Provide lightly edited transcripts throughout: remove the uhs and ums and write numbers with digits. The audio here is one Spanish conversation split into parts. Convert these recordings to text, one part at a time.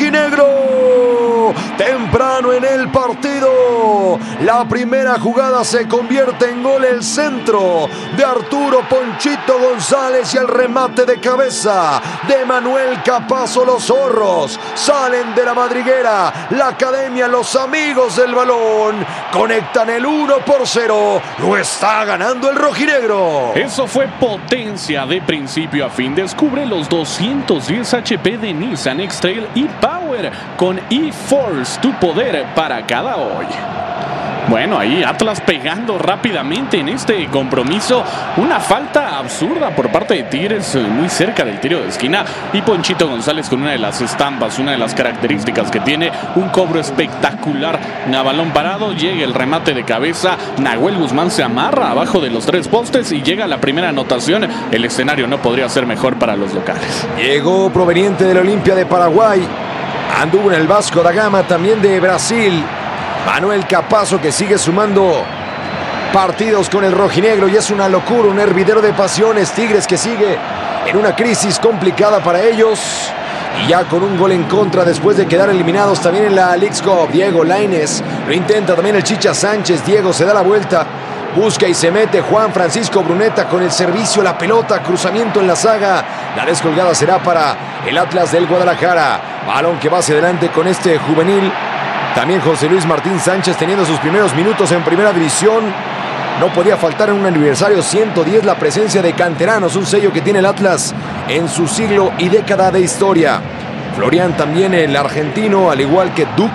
rojinegro. Temprano en el partido, la primera jugada se convierte en gol. El centro de Arturo Ponchito González y el remate de cabeza de Manuel Capazo. Los zorros salen de la madriguera. La academia, los amigos del balón, conectan el 1-0. Lo está ganando el rojinegro. Eso fue potencia de principio a fin. Descubre los 210 HP de Nissan X-Trail e-Power con e-Force, tu poder para cada hoy. Bueno, ahí Atlas pegando rápidamente en este compromiso. Una falta absurda por parte de Tigres, muy cerca del tiro de esquina. Y Ponchito González con una de las estampas, una de las características que tiene, un cobro espectacular. A balón parado, llega el remate de cabeza. Nahuel Guzmán se amarra abajo de los 3 postes y llega la primera anotación. El escenario no podría ser mejor para los locales. Llegó proveniente del Olimpia de Paraguay. Anduvo en el Vasco da Gama, también de Brasil. Manuel Capazo, que sigue sumando partidos con el rojinegro, y es una locura, un hervidero de pasiones. Tigres que sigue en una crisis complicada para ellos, y ya con un gol en contra después de quedar eliminados también en la Leagues Cup. Diego Lainez lo intenta, también el Chicha Sánchez. Diego se da la vuelta, busca y se mete. Juan Francisco Bruneta con el servicio, la pelota, cruzamiento en la zaga. La descolgada será para el Atlas del Guadalajara. Balón que va hacia adelante con este juvenil. También José Luis Martín Sánchez teniendo sus primeros minutos en primera división. No podía faltar en un aniversario 110 la presencia de canteranos, un sello que tiene el Atlas en su siglo y década de historia. Florian también, el argentino, al igual que Duc.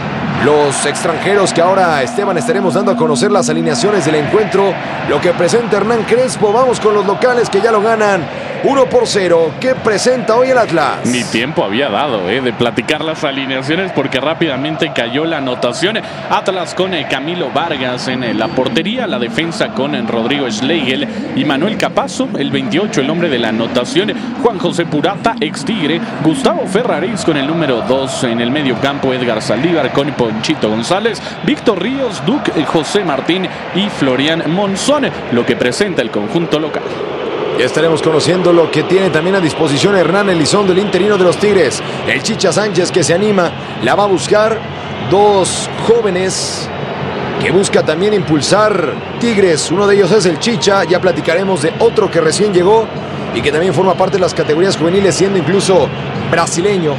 Los extranjeros que ahora, Esteban, estaremos dando a conocer las alineaciones del encuentro. Lo que presenta Hernán Crespo. Vamos con los locales que ya lo ganan 1-0. ¿Qué presenta hoy el Atlas? Ni tiempo había dado de platicar las alineaciones, porque rápidamente cayó la anotación. Atlas con Camilo Vargas en la portería, la defensa con Rodrigo Schlegel y Manuel Capazo, el 28, el hombre de la anotación. Juan José Purata, ex Tigre. Gustavo Ferraris con el número 2 en el medio campo. Edgar Saldívar con Ponchito González, Víctor Ríos, Duc, José Martín y Florian Monzón, lo que presenta el conjunto local. Ya estaremos conociendo lo que tiene también a disposición Hernán Elizondo, el interino de los Tigres. El Chicha Sánchez, que se anima, la va a buscar. 2 jóvenes que busca también impulsar Tigres. Uno de ellos es el Chicha. Ya platicaremos de otro que recién llegó y que también forma parte de las categorías juveniles, siendo incluso brasileño.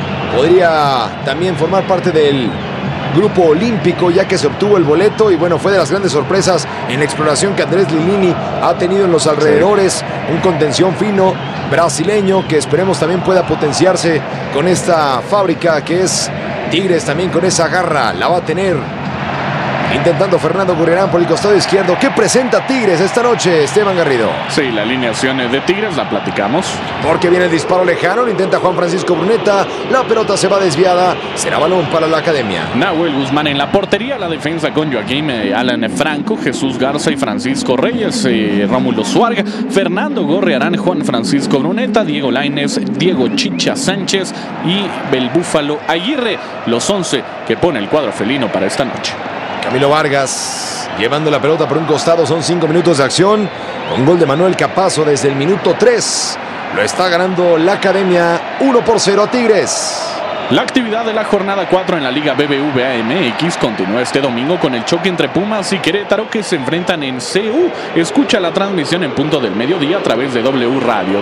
Podría también formar parte del grupo olímpico, ya que se obtuvo el boleto, y bueno, fue de las grandes sorpresas en la exploración que Andrés Lilini ha tenido en los alrededores. Un contención fino brasileño que esperemos también pueda potenciarse con esta fábrica que es Tigres. También con esa garra la va a tener intentando Fernando Gurriarán por el costado izquierdo. ¿Qué presenta Tigres esta noche, Esteban Garrido? Sí, la alineación de Tigres la platicamos. Porque viene el disparo lejano, lo intenta Juan Francisco Bruneta. La pelota se va desviada. Será balón para la academia. Nahuel Guzmán en la portería, la defensa con Joaquín Alan Franco, Jesús Garza y Francisco Reyes, Rómulo Suárez, Fernando Gorriarán, Juan Francisco Bruneta, Diego Lainez, Diego Chicha Sánchez y el Búfalo Aguirre. Los 11 que pone el cuadro felino para esta noche. Camilo Vargas llevando la pelota por un costado. Son 5 minutos de acción con gol de Manuel Capazo desde el minuto 3. Lo está ganando la academia 1-0 a Tigres. La actividad de la jornada 4 en la Liga BBVA MX continúa este domingo con el choque entre Pumas y Querétaro, que se enfrentan en CU. Escucha la transmisión en punto del mediodía a través de W Radio,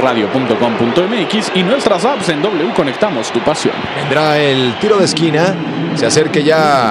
wradio.com.mx y nuestras apps en W Conectamos tu pasión. Vendrá el tiro de esquina. Se acerca ya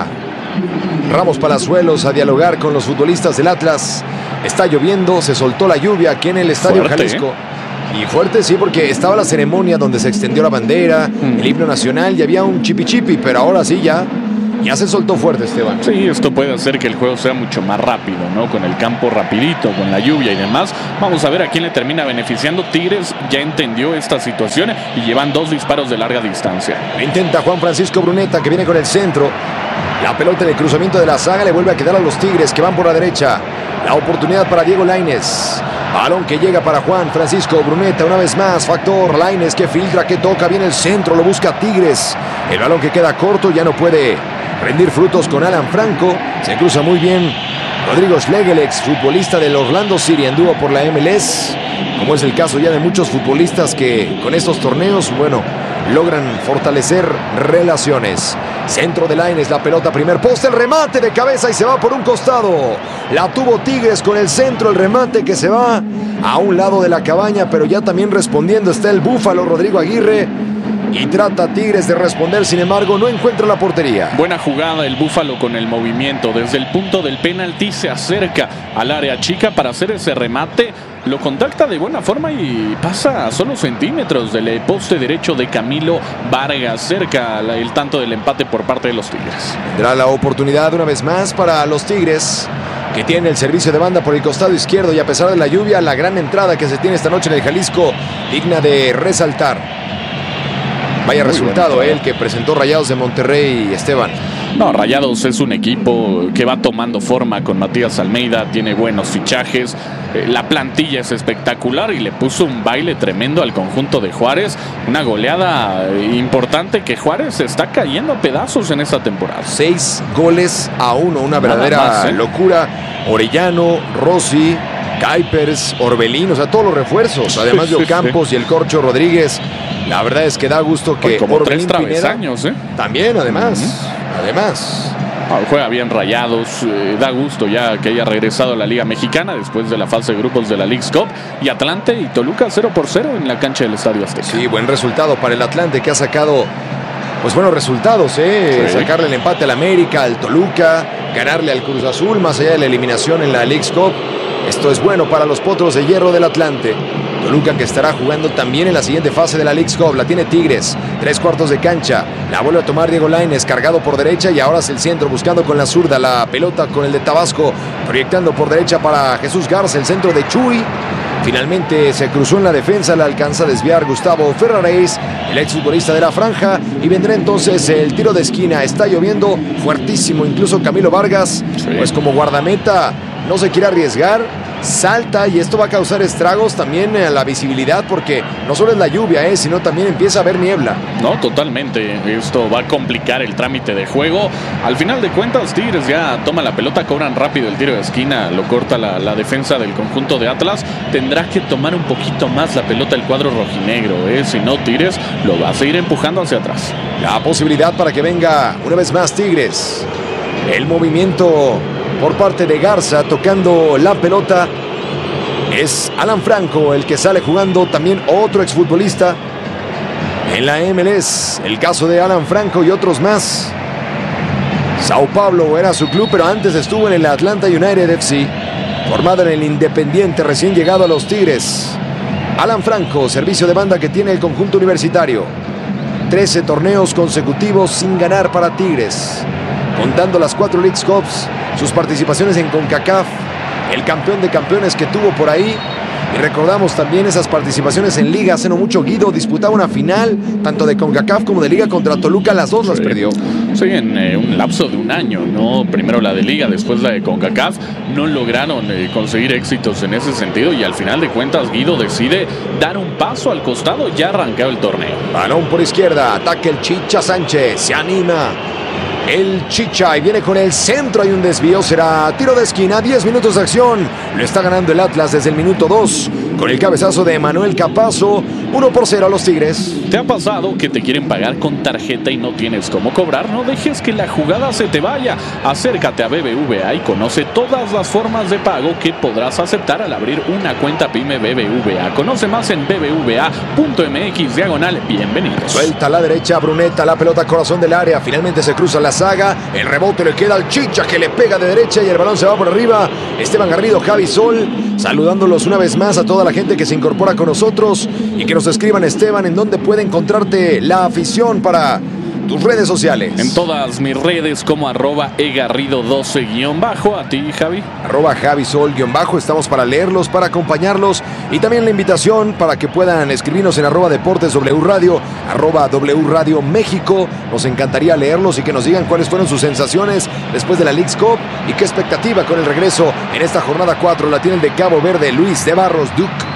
Ramos Palazuelos a dialogar con los futbolistas del Atlas. Está lloviendo, se soltó la lluvia aquí en el Estadio Jalisco. Y fuerte, sí, porque estaba la ceremonia donde se extendió la bandera, el himno nacional, y había un chipi-chipi, pero ahora sí ya se soltó fuerte, Esteban. Sí, esto puede hacer que el juego sea mucho más rápido, ¿no? Con el campo rapidito, con la lluvia y demás. Vamos a ver a quién le termina beneficiando. Tigres ya entendió esta situación y llevan 2 disparos de larga distancia. Lo intenta Juan Francisco Bruneta, que viene con el centro. La pelota en el cruzamiento de la zaga le vuelve a quedar a los Tigres, que van por la derecha. La oportunidad para Diego Lainez. Balón que llega para Juan Francisco Bruneta. Una vez más, factor Lainez, que filtra, que toca bien el centro. Lo busca Tigres. El balón que queda corto, ya no puede rendir frutos con Alan Franco. Se cruza muy bien Rodrigo Schlegel, exfutbolista del Orlando City, anduvo por la MLS, como es el caso ya de muchos futbolistas que con estos torneos, logran fortalecer relaciones. Centro de Lainez, la pelota, primer poste, el remate de cabeza y se va por un costado. La tuvo Tigres con el centro, el remate que se va a un lado de la cabaña, pero ya también respondiendo está el Búfalo Rodrigo Aguirre. Y trata Tigres de responder, sin embargo, no encuentra la portería. Buena jugada el Búfalo con el movimiento. Desde el punto del penalti se acerca al área chica para hacer ese remate. Lo contacta de buena forma y pasa a solo centímetros del poste derecho de Camilo Vargas. Cerca el tanto del empate por parte de los Tigres. Tendrá la oportunidad una vez más para los Tigres, que tiene el servicio de banda por el costado izquierdo. Y a pesar de la lluvia, la gran entrada que se tiene esta noche en el Jalisco, digna de resaltar. Vaya muy resultado el que presentó Rayados de Monterrey, Esteban. No, Rayados es un equipo que va tomando forma con Matías Almeida, tiene buenos fichajes, la plantilla es espectacular y le puso un baile tremendo al conjunto de Juárez. Una goleada importante que Juárez está cayendo a pedazos en esta temporada. 6-1, una verdadera locura. Orellano, Rossi, Kuipers, Orbelín, todos los refuerzos, además de Ocampos y el Corcho Rodríguez. La verdad es que da gusto que como Orbelín 3 travesaños, también, además. Juega bien Rayados, da gusto ya que haya regresado a la Liga Mexicana después de la fase de grupos de la Leagues Cup. Y Atlante y Toluca 0-0 en la cancha del Estadio Azteca. Sí, buen resultado para el Atlante, que ha sacado buenos resultados, Sí. Sacarle el empate al América, al Toluca, ganarle al Cruz Azul, más allá de la eliminación en la Leagues Cup. Esto es bueno para los Potros de Hierro del Atlante. Toluca, que estará jugando también en la siguiente fase de la Leagues Cup. La tiene Tigres, 3/4 de cancha. La vuelve a tomar Diego Lainez, cargado por derecha, y ahora es el centro, buscando con la zurda la pelota con el de Tabasco, proyectando por derecha para Jesús Garza, el centro de Chuy. Finalmente se cruzó en la defensa, la alcanza a desviar Gustavo Ferraréis, el exfutbolista de la franja, y vendrá entonces el tiro de esquina. Está lloviendo fuertísimo, incluso Camilo Vargas, pues como guardameta, no se quiere arriesgar, salta, y esto va a causar estragos también a la visibilidad, porque no solo es la lluvia, sino también empieza a haber niebla. No, totalmente. Esto va a complicar el trámite de juego. Al final de cuentas, Tigres ya toma la pelota, cobran rápido el tiro de esquina, lo corta la defensa del conjunto de Atlas. Tendrá que tomar un poquito más la pelota el cuadro rojinegro, si no, Tigres lo va a seguir empujando hacia atrás. La posibilidad para que venga una vez más Tigres. El movimiento por parte de Garza, tocando la pelota. Es Alan Franco el que sale jugando, también otro exfutbolista en la MLS. El caso de Alan Franco y otros más. Sao Paulo era su club, pero antes estuvo en el Atlanta United FC, formado en el Independiente, recién llegado a los Tigres. Alan Franco, servicio de banda que tiene el conjunto universitario. 13 torneos consecutivos sin ganar para Tigres, contando las 4 Leagues Cups, sus participaciones en CONCACAF, el campeón de campeones que tuvo por ahí. Y recordamos también esas participaciones en Liga. Hace no mucho Guido disputaba una final, tanto de CONCACAF como de Liga, contra Toluca. Las dos las perdió. Sí, en un lapso de un año, ¿no? Primero la de Liga, después la de CONCACAF. No lograron conseguir éxitos en ese sentido, y al final de cuentas Guido decide dar un paso al costado. Ya arrancado el torneo. Balón por izquierda, ataca el Chicha Sánchez, se anima el Chicha y viene con el centro. Hay un desvío, será tiro de esquina. 10 minutos de acción, lo está ganando el Atlas desde el minuto 2 con el cabezazo de Manuel Capazo. 1-0 a los Tigres. ¿Te ha pasado que te quieren pagar con tarjeta y no tienes cómo cobrar? No dejes que la jugada se te vaya. Acércate a BBVA y conoce todas las formas de pago que podrás aceptar al abrir una cuenta PYME BBVA. Conoce más en bbva.mx/bienvenidos. Suelta a la derecha Bruneta, la pelota corazón del área. Finalmente se cruza la saga. El rebote le queda al Chicha, que le pega de derecha y el balón se va por arriba. Esteban Garrido, Javi Sol, saludándolos una vez más a toda la gente que se incorpora con nosotros, y que nos escriban, Esteban, en dónde puede encontrarte la afición para tus redes sociales. En todas mis redes como @egarrido12_ a ti, Javi. @javisol_ estamos para leerlos, para acompañarlos, y también la invitación para que puedan escribirnos en @deporteswradio, @wradio México. Nos encantaría leerlos y que nos digan cuáles fueron sus sensaciones después de la Leagues Cup y qué expectativa con el regreso en esta jornada 4. La tiene el de Cabo Verde, Luis de Barros Duc.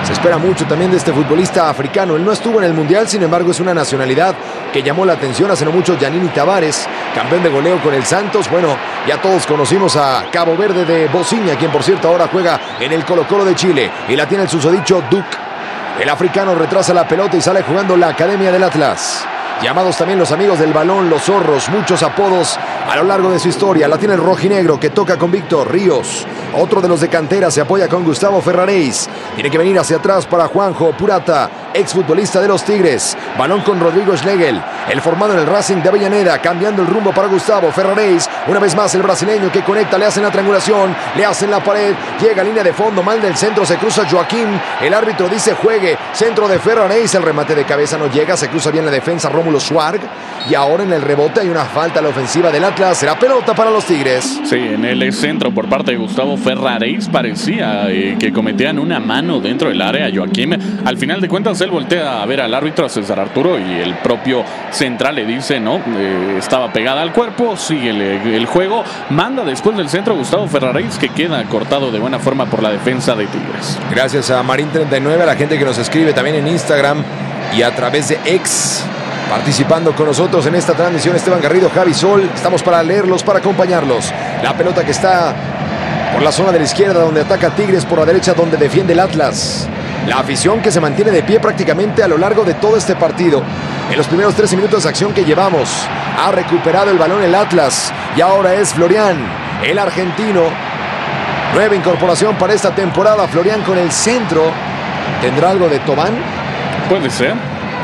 Se espera mucho también de este futbolista africano. Él no estuvo en el Mundial, sin embargo es una nacionalidad que llamó la atención hace no mucho. Giannini Tavares, campeón de goleo con el Santos. Bueno, ya todos conocimos a Cabo Verde de Bociña, quien por cierto ahora juega en el Colo-Colo de Chile. Y la tiene el susodicho Duke. El africano retrasa la pelota y sale jugando la academia del Atlas. Llamados también los amigos del balón, los zorros, muchos apodos a lo largo de su historia. La tiene el rojinegro que toca con Víctor Ríos. Otro de los de cantera se apoya con Gustavo Ferraréis. Tiene que venir hacia atrás para Juanjo Purata, exfutbolista de los Tigres. Balón con Rodrigo Schlegel, el formado en el Racing de Avellaneda, cambiando el rumbo para Gustavo Ferraréis. Una vez más el brasileño que conecta, le hacen la triangulación, le hacen la pared, llega a línea de fondo, mal del centro, se cruza Joaquín. El árbitro dice juegue, centro de Ferraréis, el remate de cabeza no llega, se cruza bien la defensa Rómulo Schwarg. Y ahora en el rebote hay una falta a la ofensiva del Atlas. Será pelota para los Tigres. Sí, en el centro por parte de Gustavo Ferraréis parecía que cometían una mano dentro del área. Joaquín, al final de cuentas, él voltea a ver al árbitro, a César Arturo, y el propio central le dice, no, estaba pegada al cuerpo, sigue el juego. Manda después del centro Gustavo Ferraréis, que queda cortado de buena forma por la defensa de Tigres. Gracias a Marín39, a la gente que nos escribe también en Instagram y a través de X. Participando con nosotros en esta transmisión, Esteban Garrido, Javi Sol. Estamos para leerlos, para acompañarlos. La pelota que está por la zona de la izquierda, donde ataca Tigres, por la derecha, donde defiende el Atlas. La afición que se mantiene de pie prácticamente a lo largo de todo este partido. En los primeros 13 minutos de acción que llevamos, ha recuperado el balón el Atlas. Y ahora es Florian, el argentino. Nueva incorporación para esta temporada. Florian con el centro. ¿Tendrá algo de Tobán? Puede ser.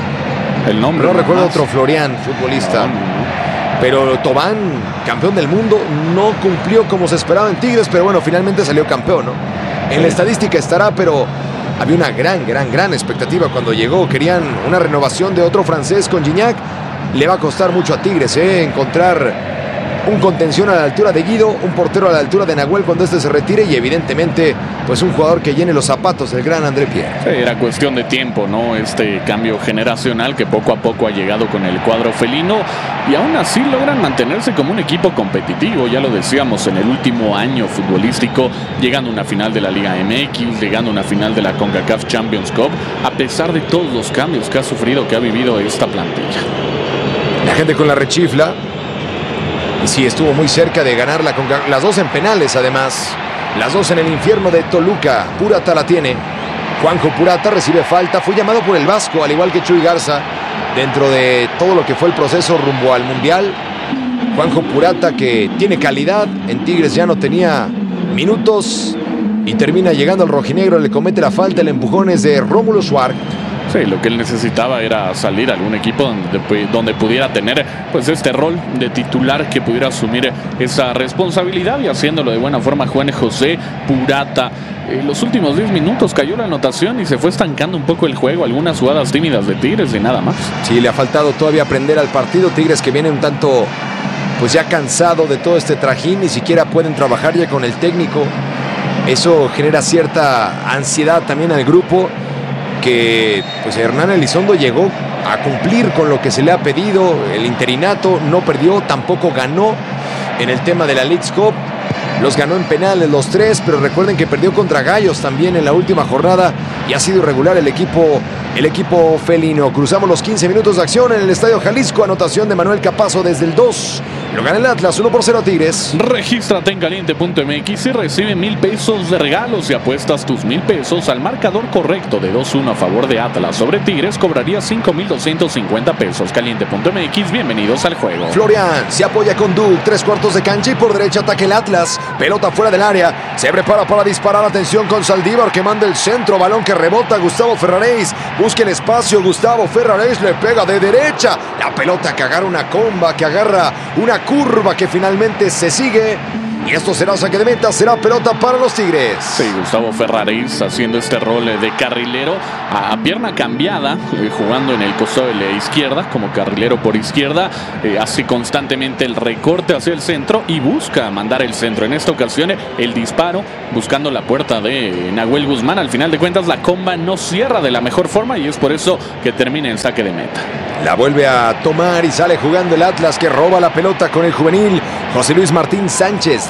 El nombre. No recuerdo otro Florian, futbolista. Pero Tobán, campeón del mundo, no cumplió como se esperaba en Tigres, pero bueno, finalmente salió campeón, ¿no? En la estadística estará, pero había una gran expectativa cuando llegó. Querían una renovación de otro francés con Gignac. Le va a costar mucho a Tigres, encontrar un contención a la altura de Guido, un portero a la altura de Nahuel cuando este se retire y evidentemente pues un jugador que llene los zapatos del gran André Pierre. Sí, era cuestión de tiempo, ¿no? Este cambio generacional que poco a poco ha llegado con el cuadro felino y aún así logran mantenerse como un equipo competitivo. Ya lo decíamos en el último año futbolístico, llegando a una final de la Liga MX, llegando a una final de la CONCACAF Champions Cup, a pesar de todos los cambios que ha sufrido, que ha vivido esta plantilla. La gente con la rechifla. Y sí, estuvo muy cerca de ganarla con las dos en penales, además. Las dos en el infierno de Toluca. Purata la tiene. Juanjo Purata recibe falta. Fue llamado por el Vasco, al igual que Chuy Garza, dentro de todo lo que fue el proceso rumbo al Mundial. Juanjo Purata, que tiene calidad. En Tigres ya no tenía minutos. Y termina llegando al rojinegro. Le comete la falta. El empujón es de Rómulo Schwarg. Sí, lo que él necesitaba era salir a algún equipo donde pudiera tener pues este rol de titular, que pudiera asumir esa responsabilidad, y haciéndolo de buena forma Juan José Purata. En los últimos 10 minutos cayó la anotación y se fue estancando un poco el juego, algunas jugadas tímidas de Tigres y nada más. Sí, le ha faltado todavía aprender al partido. Tigres que viene un tanto pues ya cansado de todo este trajín, ni siquiera pueden trabajar ya con el técnico. Eso genera cierta ansiedad también al grupo, que pues Hernán Elizondo llegó a cumplir con lo que se le ha pedido. El interinato, no perdió, tampoco ganó en el tema de la Leagues Cup. Los ganó en penales los tres, pero recuerden que perdió contra Gallos también en la última jornada y ha sido irregular el equipo felino. Cruzamos los 15 minutos de acción en el Estadio Jalisco. Anotación de Manuel Capazo desde el 2. Lo gana el Atlas 1-0 a Tigres. Regístrate en caliente.mx y recibe 1,000 pesos de regalos. Si apuestas tus 1,000 pesos al marcador correcto de 2-1 a favor de Atlas sobre Tigres, cobrarías 5,250 pesos. Caliente.mx, bienvenidos al juego. Florian se apoya con Dul, 3/4 de cancha y por derecha ataca el Atlas. Pelota fuera del área, se prepara para disparar. Atención con Saldívar que manda el centro, balón que rebota. Gustavo Ferraréis busca el espacio. Gustavo Ferraréis le pega de derecha. La pelota que agarra una comba, que agarra una curva, que finalmente se sigue. Y esto será saque de meta, será pelota para los Tigres. Sí, Gustavo Ferraréis haciendo este rol de carrilero a pierna cambiada, jugando en el costado de la izquierda, como carrilero por izquierda. Hace constantemente el recorte hacia el centro y busca mandar el centro. En esta ocasión el disparo buscando la puerta de Nahuel Guzmán. Al final de cuentas la comba no cierra de la mejor forma y es por eso que termina en saque de meta. La vuelve a tomar y sale jugando el Atlas, que roba la pelota con el juvenil José Luis Martín Sánchez.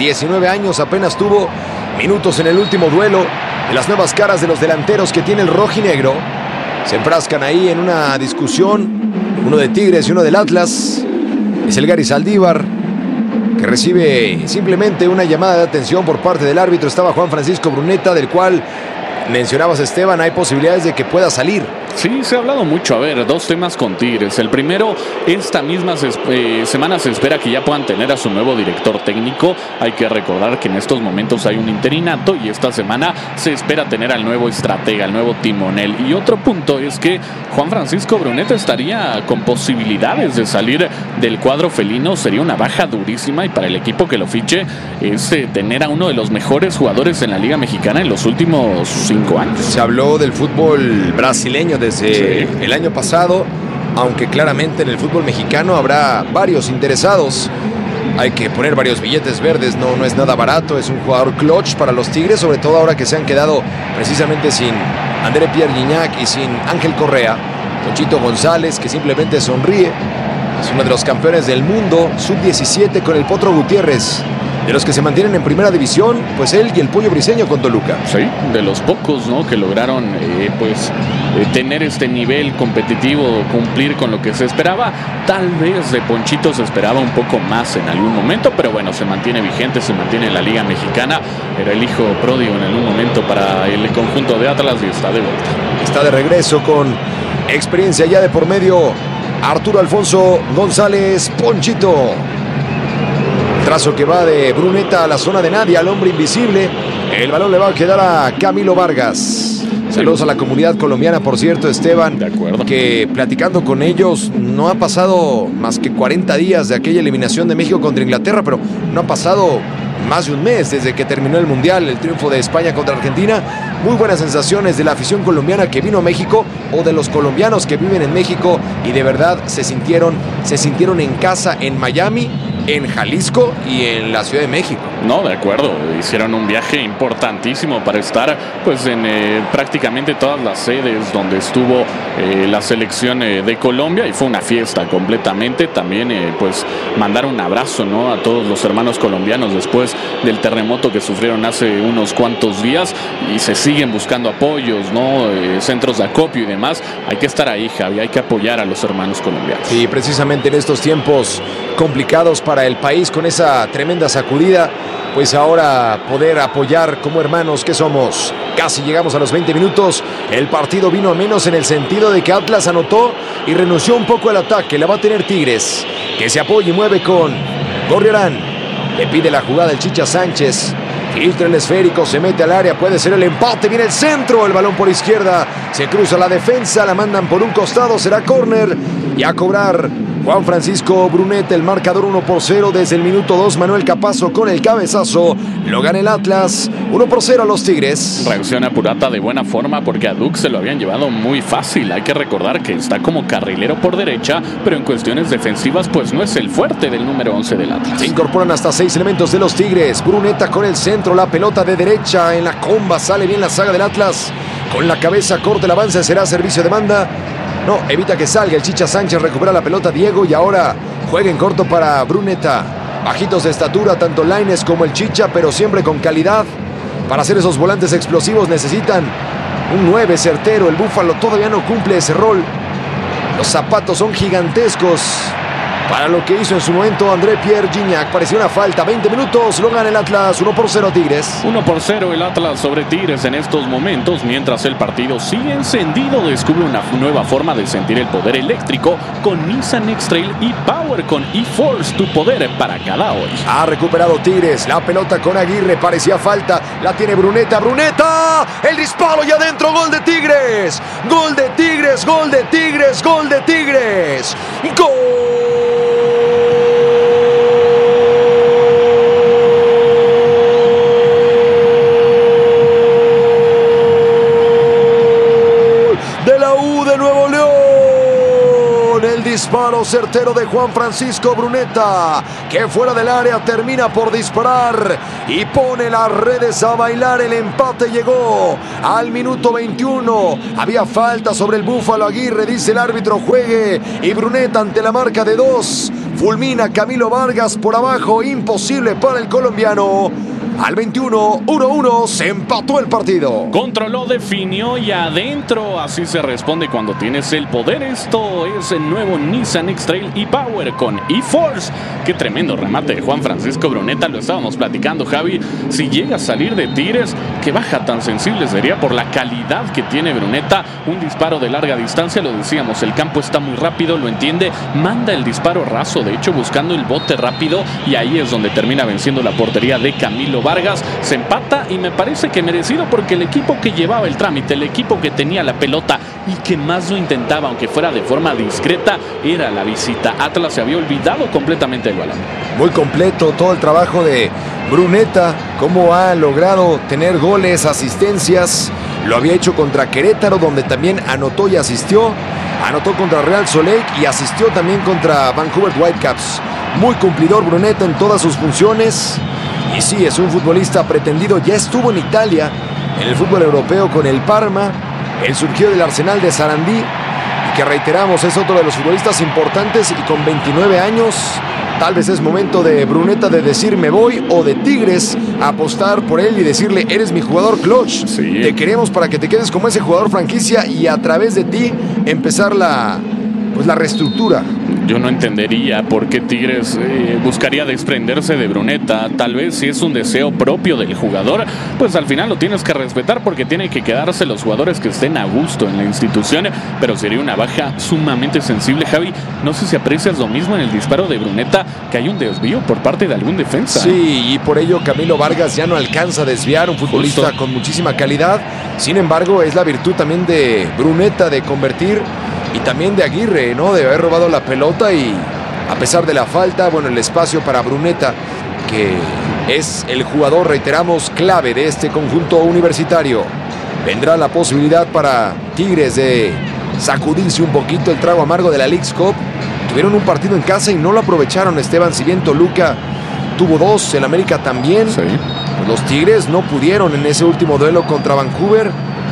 19 años, apenas tuvo minutos en el último duelo. De las nuevas caras de los delanteros que tiene el rojinegro, se enfrascan ahí en una discusión, uno de Tigres y uno del Atlas. Es el Gary Saldívar, que recibe simplemente una llamada de atención por parte del árbitro. Estaba Juan Francisco Bruneta, del cual mencionabas, Esteban, hay posibilidades de que pueda salir. Sí, se ha hablado mucho. A ver, dos temas con Tigres. El primero, esta misma semana se espera que ya puedan tener a su nuevo director técnico. Hay que recordar que en estos momentos hay un interinato y esta semana se espera tener al nuevo estratega, al nuevo timonel. Y otro punto es que Juan Francisco Bruneta estaría con posibilidades de salir del cuadro felino. Sería una baja durísima y para el equipo que lo fiche es tener a uno de los mejores jugadores en la Liga Mexicana en los últimos 5 años. Se habló del fútbol brasileño desde el año pasado, aunque claramente en el fútbol mexicano habrá varios interesados. Hay que poner varios billetes verdes, no es nada barato. Es un jugador clutch para los Tigres, sobre todo ahora que se han quedado precisamente sin André Pierre Gignac y sin Ángel Correa. Ponchito González, que simplemente sonríe, es uno de los campeones del mundo sub-17 con el Potro Gutiérrez. De los que se mantienen en primera división, pues él y el Pollo Briseño con Toluca. Sí, de los pocos, ¿no?, que lograron tener este nivel competitivo, cumplir con lo que se esperaba. Tal vez de Ponchito se esperaba un poco más en algún momento, pero bueno, se mantiene vigente, se mantiene en la Liga Mexicana. Era el hijo pródigo en algún momento para el conjunto de Atlas y está de vuelta. Está de regreso con experiencia ya de por medio. Arturo Alfonso González Ponchito. Trazo que va de Bruneta a la zona de nadie, al hombre invisible. El balón le va a quedar a Camilo Vargas. Saludos a la comunidad colombiana, por cierto, Esteban. De acuerdo. Que platicando con ellos, no ha pasado más que 40 días de aquella eliminación de México contra Inglaterra, pero no ha pasado más de un mes desde que terminó el Mundial, el triunfo de España contra Argentina. Muy buenas sensaciones de la afición colombiana que vino a México o de los colombianos que viven en México y de verdad se sintieron en casa en Miami, en Jalisco y en la Ciudad de México. No, de acuerdo, hicieron un viaje importantísimo para estar pues en prácticamente todas las sedes donde estuvo la selección de Colombia y fue una fiesta completamente. También pues mandar un abrazo, ¿no?, a todos los hermanos colombianos después del terremoto que sufrieron hace unos cuantos días y se siguen buscando apoyos, ¿no?, centros de acopio y demás. Hay que estar ahí, Javi, hay que apoyar a los hermanos colombianos. Y precisamente en estos tiempos complicados para el país, con esa tremenda sacudida, pues ahora poder apoyar como hermanos que somos. Casi llegamos a los 20 minutos. El partido vino a menos en el sentido de que Atlas anotó y renunció un poco al ataque. La va a tener Tigres, que se apoya y mueve con Gorriarán. Le pide la jugada el Chicha Sánchez. Filtra el esférico, se mete al área, puede ser el empate, viene el centro, el balón por izquierda, se cruza la defensa, la mandan por un costado, será córner y a cobrar Juan Francisco Bruneta. El marcador 1-0 desde el minuto 2. Manuel Capazo con el cabezazo, lo gana el Atlas, 1-0 a los Tigres. Reacción apurada de buena forma porque a Duke se lo habían llevado muy fácil. Hay que recordar que está como carrilero por derecha, pero en cuestiones defensivas pues no es el fuerte del número 11 del Atlas. Se incorporan hasta 6 elementos de los Tigres. Bruneta con el centro, la pelota de derecha en la comba, sale bien la saga del Atlas. Con la cabeza corta el avance, será servicio de banda. No, evita que salga el Chicha Sánchez, recupera la pelota Diego y ahora juega en corto para Bruneta. Bajitos de estatura, tanto Lainez como el Chicha, pero siempre con calidad. Para hacer esos volantes explosivos necesitan un 9 certero. El Búfalo todavía no cumple ese rol. Los zapatos son gigantescos para lo que hizo en su momento André Pierre Gignac. Parecía una falta. 20 minutos, lo gana el Atlas, 1-0 Tigres. 1-0 el Atlas sobre Tigres en estos momentos. Mientras el partido sigue encendido, descubre una nueva forma de sentir el poder eléctrico con Nissan X-Trail e-Power con e-Force, tu poder para cada hoy. Ha recuperado Tigres, la pelota con Aguirre, parecía falta, la tiene Bruneta, Bruneta, el disparo y adentro, gol de Tigres, gol de Tigres, gol de Tigres, gol de Tigres, gol. Disparo certero de Juan Francisco Bruneta, que fuera del área termina por disparar y pone las redes a bailar. El empate llegó al minuto 21. Había falta sobre el Búfalo Aguirre, dice el árbitro, juegue, y Bruneta ante la marca de 2. fulmina Camilo Vargas por abajo, imposible para el colombiano. Al 21, 1-1, se empató el partido. Controló, definió y adentro. Así se responde cuando tienes el poder. Esto es el nuevo Nissan X-Trail e-Power con e-Force. Qué tremendo remate de Juan Francisco Bruneta. Lo estábamos platicando, Javi. Si llega a salir de Tigres, qué baja tan sensible sería por la calidad que tiene Bruneta. Un disparo de larga distancia, lo decíamos. El campo está muy rápido, lo entiende. Manda el disparo raso, de hecho, buscando el bote rápido. Y ahí es donde termina venciendo la portería de Camilo Vargas. Se empata y me parece que merecido, porque el equipo que llevaba el trámite, el equipo que tenía la pelota y que más lo intentaba, aunque fuera de forma discreta, era la visita. Atlas se había olvidado completamente del balón. Muy completo todo el trabajo de Bruneta, cómo ha logrado tener goles, asistencias. Lo había hecho contra Querétaro, donde también anotó y asistió. Anotó contra Real Salt Lake y asistió también contra Vancouver Whitecaps. Muy cumplidor Bruneta en todas sus funciones. Y sí, es un futbolista pretendido. Ya estuvo en Italia, en el fútbol europeo con el Parma. Él surgió del Arsenal de Sarandí, y que reiteramos, es otro de los futbolistas importantes. Y con 29 años, tal vez es momento de Bruneta de decir me voy, o de Tigres apostar por él y decirle eres mi jugador clutch. Sí. Te queremos para que te quedes como ese jugador franquicia y a través de ti empezar la reestructura. Yo no entendería por qué Tigres buscaría desprenderse de Bruneta. Tal vez si es un deseo propio del jugador, pues al final lo tienes que respetar, porque tienen que quedarse los jugadores que estén a gusto en la institución. Pero sería una baja sumamente sensible, Javi. No sé si aprecias lo mismo en el disparo de Bruneta, que hay un desvío por parte de algún defensa. Sí, y por ello Camilo Vargas ya no alcanza a desviar, un futbolista Justo. Con muchísima calidad. Sin embargo, es la virtud también de Bruneta de convertir, y también de Aguirre, ¿no? De haber robado la pelota, y a pesar de la falta, bueno, el espacio para Bruneta, que es el jugador, reiteramos, clave de este conjunto universitario. Vendrá la posibilidad para Tigres de sacudirse un poquito el trago amargo de la Leagues Cup. Tuvieron un partido en casa y no lo aprovecharon, Esteban. Si bien Toluca tuvo dos, el América también. Sí. Pues los Tigres no pudieron en ese último duelo contra Vancouver,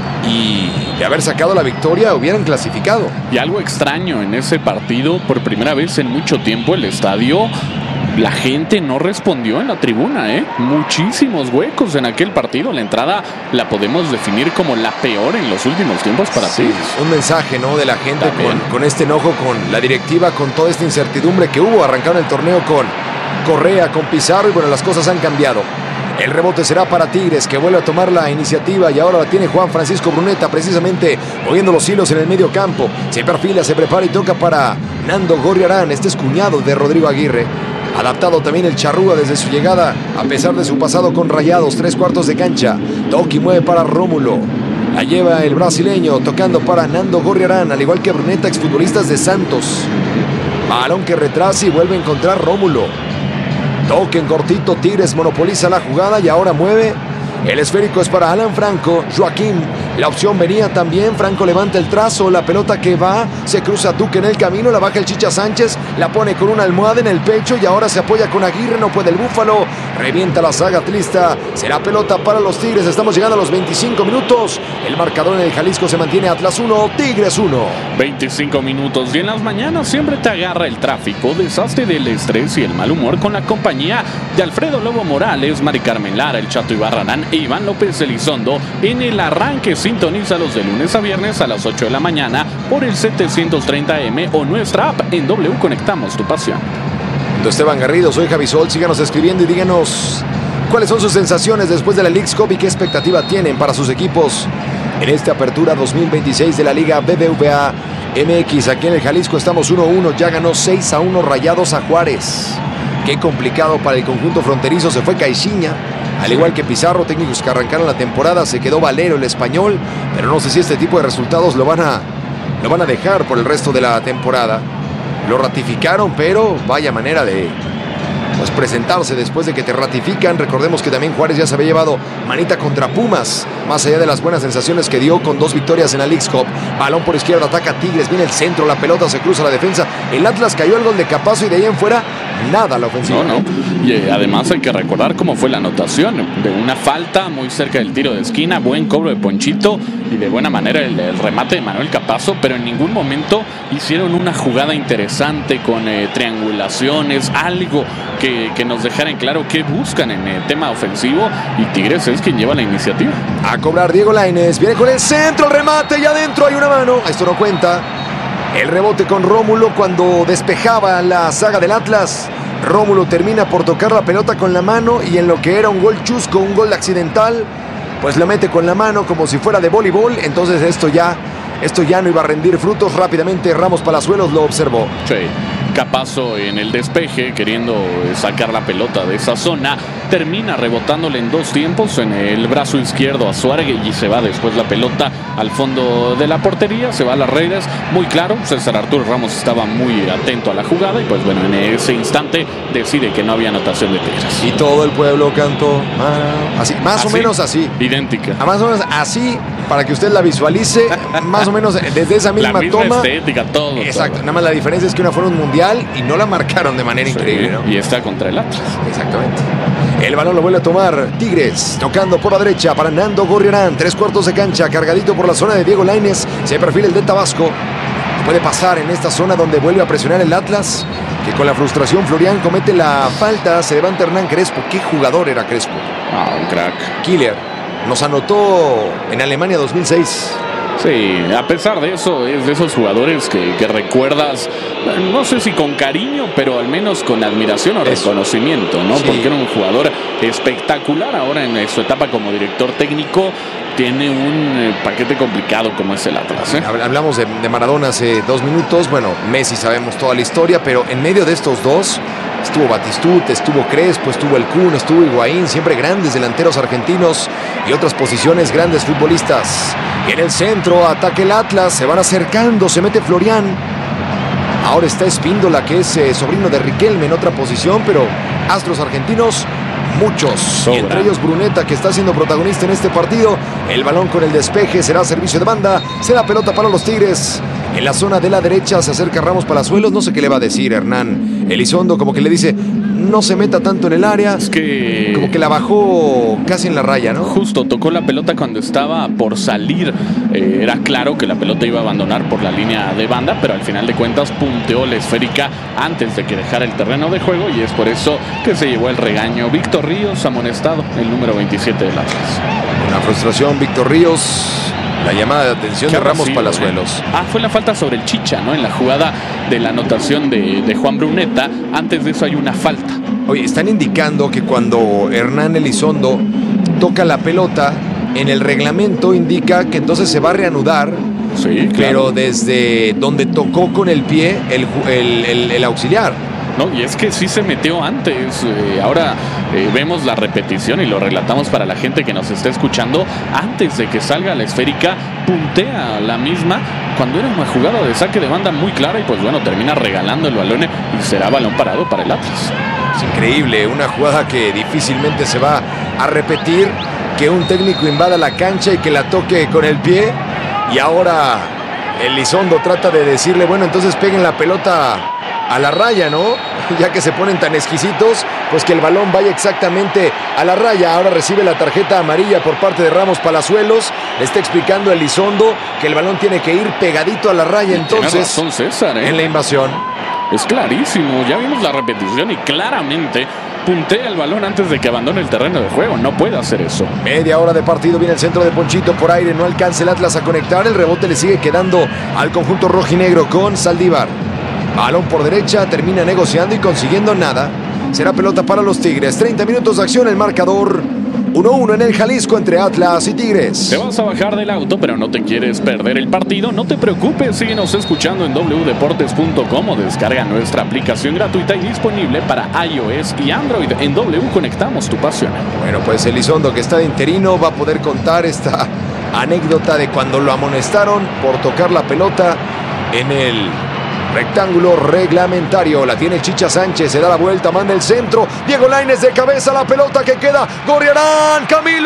y de haber sacado la victoria hubieran clasificado. Y algo extraño en ese partido, por primera vez en mucho tiempo el estadio, la gente no respondió en la tribuna, muchísimos huecos en aquel partido. La entrada la podemos definir como la peor en los últimos tiempos para Sí, Tigres. un mensaje, ¿no? De la gente También. con este enojo, con la directiva, con toda esta incertidumbre que hubo. Arrancaron el torneo con Correa, con Pizarro, y bueno, las cosas han cambiado. El rebote será para Tigres, que vuelve a tomar la iniciativa, y ahora la tiene Juan Francisco Bruneta, precisamente moviendo los hilos en el medio campo. Se perfila, se prepara y toca para Nando Gorriarán. Este es cuñado de Rodrigo Aguirre. Adaptado también el charrúa desde su llegada, a pesar de su pasado con Rayados. 3/4 de cancha. Toki mueve para Rómulo. La lleva el brasileño, tocando para Nando Gorriarán, al igual que Bruneta, exfutbolistas de Santos. Balón que retrasa y vuelve a encontrar Rómulo. Toque en cortito, Tigres monopoliza la jugada y ahora mueve. El esférico es para Alan Franco. Joaquín, la opción venía también. Franco levanta el trazo, la pelota que va, se cruza Duque en el camino, la baja el Chicha Sánchez, la pone con una almohada en el pecho y ahora se apoya con Aguirre. No puede el Búfalo, revienta la saga atlista. Será pelota para los Tigres. Estamos llegando a los 25 minutos. El marcador en el Jalisco se mantiene: Atlas 1, Tigres 1. 25 minutos, y en las mañanas siempre te agarra el tráfico, desastre del estrés y el mal humor, con la compañía de Alfredo Lobo Morales, Mari Carmen Lara, el Chato Ibarranán e Iván López Elizondo. En el arranque, sintonízalos de lunes a viernes a las 8 de la mañana por el 730M o nuestra app en W Conectamos tu Pasión. Esteban Garrido, soy Javi Sol. Síganos escribiendo y díganos cuáles son sus sensaciones después de la Leagues Cup y qué expectativa tienen para sus equipos en esta apertura 2026 de la Liga BBVA MX. Aquí en el Jalisco estamos 1-1, ya ganó 6-1 Rayados a Juárez. Qué complicado para el conjunto fronterizo. Se fue Caixinha, al igual que Pizarro, técnicos que arrancaron la temporada. Se quedó Valero, el español, pero no sé si este tipo de resultados lo van a dejar por el resto de la temporada. Lo ratificaron, pero vaya manera de pues presentarse después de que te ratifican. Recordemos que también Juárez ya se había llevado manita contra Pumas, más allá de las buenas sensaciones que dio con 2 victorias en la Leagues Cup. Balón por izquierda, ataca Tigres, viene el centro, la pelota se cruza la defensa. El Atlas cayó el gol de Capazo y de ahí en fuera nada la ofensiva. No. Y además hay que recordar cómo fue la anotación de una falta muy cerca del tiro de esquina, buen cobro de Ponchito y de buena manera el remate de Manuel Capazo, pero en ningún momento hicieron una jugada interesante con triangulaciones, algo que nos dejara en claro qué buscan en el tema ofensivo, y Tigres es quien lleva la iniciativa. A cobrar Diego Lainez, viene con el centro, el remate y adentro hay una mano, esto no cuenta. El rebote con Rómulo cuando despejaba la saga del Atlas. Rómulo termina por tocar la pelota con la mano y en lo que era un gol chusco, un gol accidental, pues la mete con la mano como si fuera de voleibol. Entonces esto ya no iba a rendir frutos. Rápidamente Ramos Palazuelos lo observó. Sí. Capazo en el despeje, queriendo sacar la pelota de esa zona, termina rebotándole en 2 tiempos en el brazo izquierdo a Suárez y se va después la pelota al fondo de la portería, se va a las redes, muy claro. César Arturo Ramos estaba muy atento a la jugada y pues bueno, en ese instante decide que no había anotación de Tigres. Y todo el pueblo cantó así, más o menos así. Idéntica. Más o menos así, para que usted la visualice, más o menos desde esa misma la misma toma. Estética, todo. Exacto, todo. nada más la diferencia es que una fue un mundial y no la marcaron de manera increíble, ¿no? Y está contra el Atlas. Exactamente. El balón lo vuelve a tomar Tigres, tocando por la derecha para Nando Gorriarán, 3/4 de cancha, cargadito por la zona de Diego Lainez, se perfila el de Tabasco. Puede pasar en esta zona donde vuelve a presionar el Atlas, que con la frustración Florian comete la falta, se levanta Hernán Crespo. ¿Qué jugador era Crespo? Un crack. Killer, nos anotó en Alemania 2006. Sí, a pesar de eso, es de esos jugadores que recuerdas, no sé si con cariño, pero al menos con admiración o reconocimiento, ¿no? Sí. Porque era un jugador espectacular. Ahora en su etapa como director técnico tiene un paquete complicado como es el Atlas, ¿eh? Hablamos de Maradona hace 2 minutos. Bueno, Messi sabemos toda la historia, pero en medio de estos dos estuvo Batistuta, estuvo Crespo, estuvo el Kun, estuvo Higuaín, siempre grandes delanteros argentinos y otras posiciones, grandes futbolistas. Y en el centro ataca el Atlas, se van acercando, se mete Florian. Ahora está Espíndola, que es sobrino de Riquelme en otra posición, pero astros argentinos muchos. Sobra. Y entre ellos Bruneta, que está siendo protagonista en este partido. El balón con el despeje será servicio de banda, será pelota para los Tigres. En la zona de la derecha se acerca Ramos Palazuelos. No sé qué le va a decir Hernán Elizondo, como que le dice no se meta tanto en el área. Es que como que la bajó casi en la raya, ¿no? Justo tocó la pelota cuando estaba por salir. Era claro que la pelota iba a abandonar por la línea de banda, pero al final de cuentas punteó la esférica antes de que dejara el terreno de juego, y es por eso que se llevó el regaño. Víctor Ríos amonestado, el número 27 del Atlas. Una frustración, Víctor Ríos. La llamada de atención de Ramos Palazuelos. Fue la falta sobre el Chicha, ¿no? En la jugada de la anotación de Juan Bruneta. Antes de eso hay una falta. Oye, están indicando que cuando Hernán Elizondo toca la pelota, en el reglamento indica que entonces se va a reanudar. Sí, claro. Pero desde donde tocó con el pie el auxiliar. No, y es que sí se metió antes. Ahora vemos la repetición y lo relatamos para la gente que nos está escuchando. Antes de que salga la esférica, puntea la misma cuando era una jugada de saque de banda muy clara, y pues bueno, termina regalando el balón y será balón parado para el Atlas. Es increíble, una jugada que difícilmente se va a repetir, que un técnico invada la cancha y que la toque con el pie, y ahora Elizondo trata de decirle, bueno, entonces peguen la pelota a la raya, ¿no? Ya que se ponen tan exquisitos, pues que el balón vaya exactamente a la raya. Ahora recibe la tarjeta amarilla por parte de Ramos Palazuelos. Le está explicando a Elizondo que el balón tiene que ir pegadito a la raya. Entonces, tiene razón César, en la invasión. Es clarísimo, ya vimos la repetición y claramente puntea el balón antes de que abandone el terreno de juego. No puede hacer eso. Media hora de partido, viene el centro de Ponchito por aire, no alcanza el Atlas a conectar. El rebote le sigue quedando al conjunto rojinegro con Saldívar. Balón por derecha, termina negociando y consiguiendo nada. Será pelota para los Tigres. 30 minutos de acción, el marcador 1-1 en el Jalisco entre Atlas y Tigres. Te vas a bajar del auto, pero no te quieres perder el partido. No te preocupes, síguenos escuchando en wdeportes.com o descarga nuestra aplicación gratuita y disponible para iOS y Android. En W conectamos tu pasión. Bueno, pues Elizondo, que está de interino, va a poder contar esta anécdota de cuando lo amonestaron por tocar la pelota en Rectángulo reglamentario, la tiene Chicha Sánchez, se da la vuelta, manda el centro, Diego Lainez de cabeza, la pelota que queda, Gorriarán,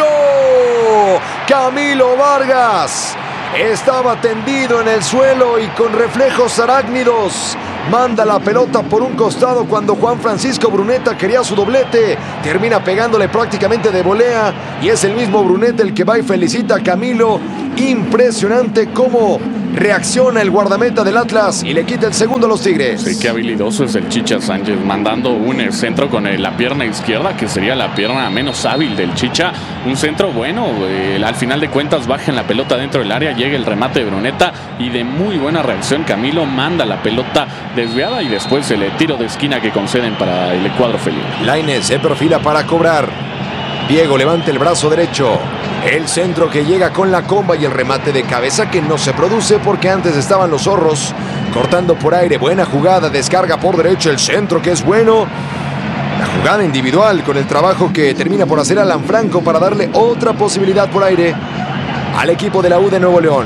Camilo Vargas, estaba tendido en el suelo y con reflejos arácnidos, manda la pelota por un costado cuando Juan Francisco Bruneta quería su doblete, termina pegándole prácticamente de volea y es el mismo Bruneta el que va y felicita a Camilo. Impresionante cómo reacciona el guardameta del Atlas y le quita el segundo a los Tigres. Sí, qué habilidoso es el Chicha Sánchez, mandando un centro con la pierna izquierda, que sería la pierna menos hábil del Chicha. Un centro bueno, al final de cuentas baja en la pelota dentro del área, llega el remate de Bruneta y de muy buena reacción Camilo manda la pelota desviada y después el tiro de esquina que conceden para el cuadro felino. Lainez se perfila para cobrar. Diego levanta el brazo derecho. El centro que llega con la comba y el remate de cabeza que no se produce porque antes estaban los zorros cortando por aire. Buena jugada, descarga por derecho el centro que es bueno. La jugada individual con el trabajo que termina por hacer Alan Franco para darle otra posibilidad por aire al equipo de la U de Nuevo León.